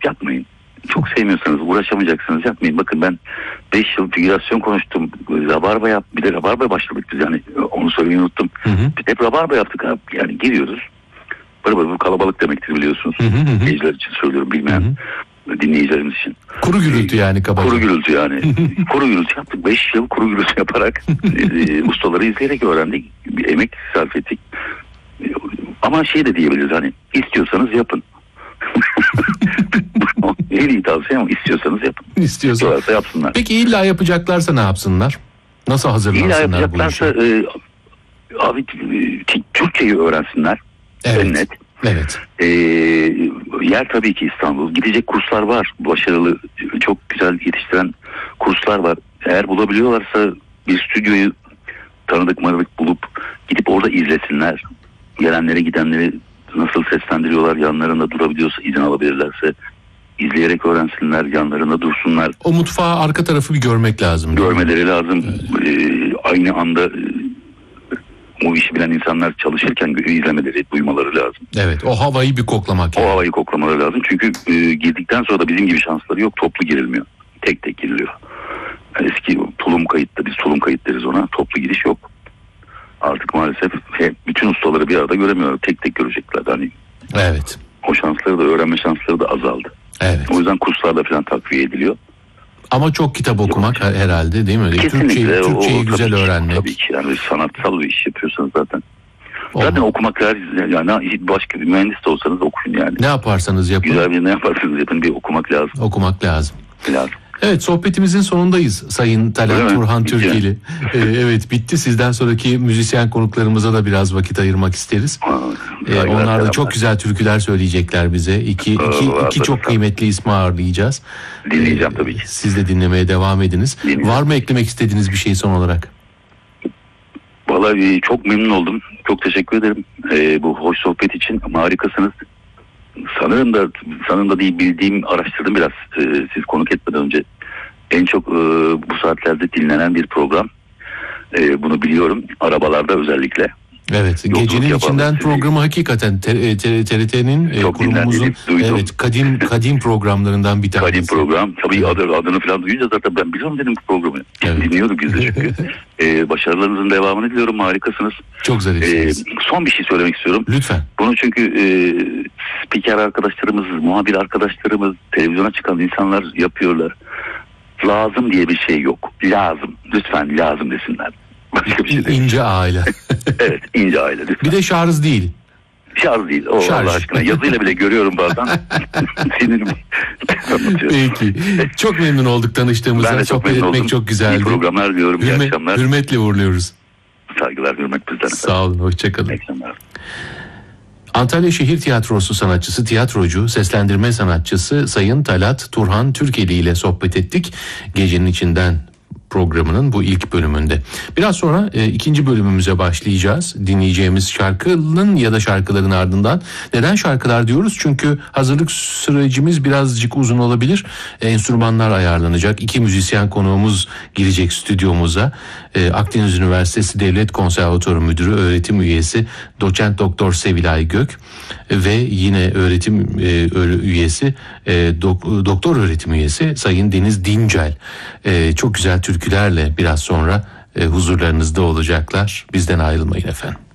Yapmayın. Çok sevmiyorsanız, uğraşamayacaksınız, yapmayın. Bakın ben 5 yıl figürasyon konuştum. Rabarba yaptım. Bir de rabarba başladık biz yani. Onu söylemeyi unuttum. Biz hep rabarba yaptık abi. Yani giriyoruz. Bu kalabalık demektir biliyorsunuz. Dinleyiciler için söylüyorum, bilmeyen dinleyicilerimiz için. Kuru gürültü yani kabaca. Kuru gürültü yani. Kuru gürültü yaptık. 5 yıl kuru gürültü yaparak ustaları izleyerek öğrendik. Bir emek sarf ettik. Ama şey de diyebiliriz, hani istiyorsanız yapın. En iyi tavsiye ama istiyorsanız yapın. İstiyorlarsa yapsınlar. Peki illa yapacaklarsa ne yapsınlar? Nasıl hazırlansınlar İlla yapacaklarsa bu işe? Abi Türkçeyi öğrensinler. Evet. Net. Evet. Yer tabii ki İstanbul. Gidecek kurslar var. Başarılı, çok güzel yetiştiren kurslar var. Eğer bulabiliyorlarsa bir stüdyoyu tanıdık bulup gidip orada izlesinler. Gelenleri gidenleri nasıl seslendiriyorlar, yanlarında durabiliyorsa, izin alabilirlerse izleyerek öğrensinler, yanlarında dursunlar. O mutfağı, arka tarafı bir görmek lazım. Görmeleri lazım. Aynı anda o işi bilen insanlar çalışırken izlemeleri, duymaları lazım. Evet, o havayı bir koklamak. O havayı koklamaları lazım. Çünkü girdikten sonra da bizim gibi şansları yok. Toplu girilmiyor. Tek tek giriliyor. Eski tulum kayıtta, biz tulum kayıt deriz ona. Toplu giriş yok. Artık maalesef bütün ustaları bir arada göremiyorlar. Tek tek görecekler. Hani evet. O şansları da, öğrenme şansları da azaldı. Evet. O yüzden kurslarla falan takviye ediliyor. Ama çok kitap okumak herhalde, değil mi? Kesinlikle. Türkçeyi güzel öğrenmek. Tabii ki yani sanatsal bir iş yapıyorsanız zaten. Zaten okumak lazım. Yani başka bir mühendis de olsanız okuyun yani. Ne yaparsanız yapın. Güzel bir ne yaparsanız yapın, bir okumak lazım. Okumak lazım. Lazım. Evet, sohbetimizin sonundayız Sayın Talat Turhan Türkeli. Evet, bitti. Sizden sonraki müzisyen konuklarımıza da biraz vakit ayırmak isteriz. Onlar da çok güzel türküler söyleyecekler bize. İki çok kıymetli ismi ağırlayacağız. Dinleyeceğim tabii ki. Siz de dinlemeye devam ediniz. Var mı eklemek istediğiniz bir şey son olarak? Vallahi çok memnun oldum. Çok teşekkür ederim. Bu hoş sohbet için. Harikasınız. Sanırım da değil, bildiğim, araştırdım biraz siz konuk etmeden önce. En çok bu saatlerde dinlenen bir program. Bunu biliyorum. Arabalarda özellikle. Evet, gecenin içinden programı hakikaten TRT'nin kurumumuzun kadim programlarından bir tanesi. Kadim program. Tabii adını falan duyunca zaten ben biliyorum dedim bu programı. Evet. Dinliyorduk biz de çünkü. Başarılarınızın devamını diliyorum. Harikasınız. Çok zarifsiniz. Son bir şey söylemek istiyorum. Lütfen. Bunu çünkü spiker arkadaşlarımız, muhabir arkadaşlarımız, televizyona çıkan insanlar yapıyorlar. Lazım diye bir şey yok. Lazım. Lütfen lazım desinler. Başka bir şey değil. İnce aile. Evet, ince aile lütfen. Bir de şarj değil. Şarj değil. Allah aşkına. Yazıyla bile görüyorum bazen. Sinirim. Peki. Çok memnun olduk tanıştığımıza. Ben de çok sohbet memnun etmek oldum. çok güzeldi. İyi programlar diliyorum. İyi akşamlar. Hürmetle uğurluyoruz. Saygılar, hürmet bizden. Sağ olun. Hoşçakalın. İyi akşamlar. Antalya Şehir Tiyatrosu sanatçısı, tiyatrocu, seslendirme sanatçısı Sayın Talat Turhan Türkeli ile sohbet ettik. Gecenin içinden programının bu ilk bölümünde. Biraz sonra ikinci bölümümüze başlayacağız. Dinleyeceğimiz şarkının ya da şarkıların ardından. Neden şarkılar diyoruz? Çünkü hazırlık sürecimiz birazcık uzun olabilir. Enstrümanlar ayarlanacak. 2 müzisyen konuğumuz girecek stüdyomuza. Akdeniz Üniversitesi Devlet Konservatuarı Müdürü, öğretim üyesi Doçent Doktor Sevilay Gök ve yine öğretim üyesi doktor öğretim üyesi Sayın Deniz Dincel. Çok güzel türkülerle biraz sonra huzurlarınızda olacaklar. Bizden ayrılmayın efendim.